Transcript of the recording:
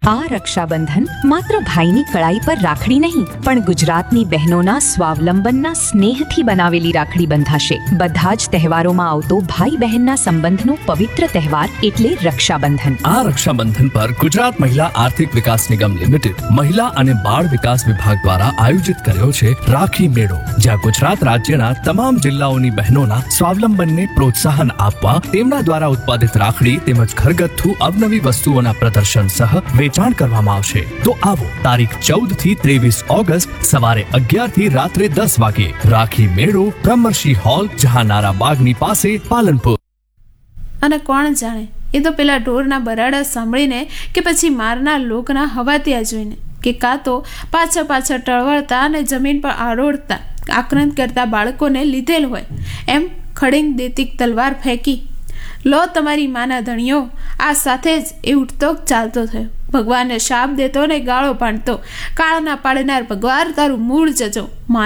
આ રક્ષાબંધન માત્ર ભાઈની કળાઈ પર રાખડી નહીં પણ ગુજરાતની બહેનોના સ્વાવલંબનના સ્નેહથી બનાવેલી રાખડી બંધાશે. બધા જ તહેવારોમાં આવતો ભાઈ બહેનના સંબંધનો પવિત્ર તહેવાર એટલે રક્ષાબંધન. આ રક્ષાબંધન પર ગુજરાત મહિલા આર્થિક વિકાસ નિગમ લિમિટેડ મહિલા અને બાળ વિકાસ વિભાગ દ્વારા આયોજિત કર્યો છે રાખી મેળો, જ્યાં ગુજરાત રાજ્યના તમામ જિલ્લાઓની બહેનોના સ્વાવલંબનને પ્રોત્સાહન આપવા તેમના દ્વારા ઉત્પાદિત રાખડી તેમજ ઘરગથ્થુ અવનવી વસ્તુઓના પ્રદર્શન સહ વેચાણ કરવામાં આવશે. તો આવો તારીખ 14 થી 23 ઓગસ્ટ સવારે 11 થી રાત્રે 10 વાગે રાખી મેળો, બ્રહ્મર્ષિ હોલ, જહાનારા બાગની પાસે, પાલનપુર. અને કોણ જાણે, એ તો પેલા ઢોરના બરાડા સાંભળીને કે પછી મારના લોકના હવાતિયા જોઈને કે કાં તો પાછળ ટળવળતા અને જમીન પર આરોળતા આક્રંદ કરતા બાળકોને લીધેલ હોય એમ ખડીંગ દેતી તલવાર ફેંકી લો તમારી માના ધણીઓ. આ સાથે જ એ ઉઠતો ચાલતો થયો. ભગવાનને શાપ દેતો ને ગાળો પાડતો, કાળના પાડનાર ભગવાન તારું મૂળ જજો.